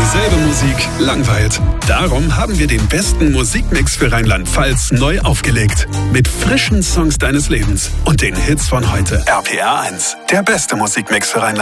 Dieselbe Musik langweilt. Darum haben wir den besten Musikmix für Rheinland-Pfalz neu aufgelegt. Mit frischen Songs deines Lebens und den Hits von heute. RPR 1, der beste Musikmix für Rheinland-Pfalz.